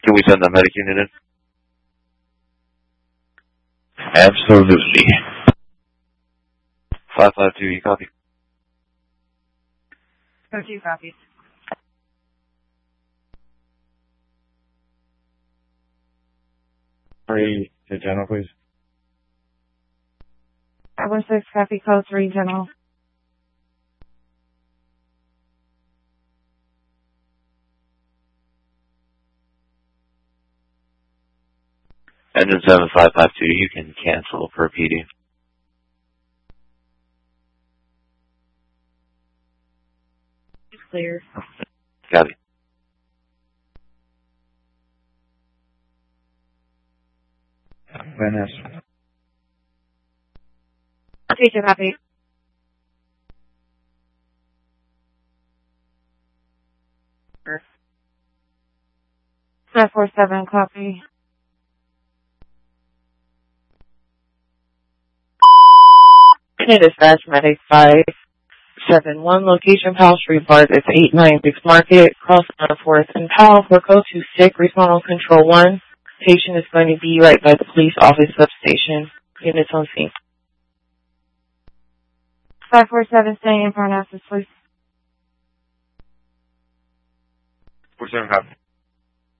Can we send the medic unit in? Absolutely. 552, you copy? 2 copies. Three to general, please. 516, copy, code 3, general. Engine 7552, you can cancel per PD. Clear. Copy. Van Ness. Okay, 2 copy. Sure. 547, copy. Dispatch medic 571, location Powell Street Park. It's 896 Market, cross 4th and Powell for code 2 sick, respond on control 1. Patient is going to be right by the police office substation. Units on scene. 547, staying in front of us, please. 47 copy.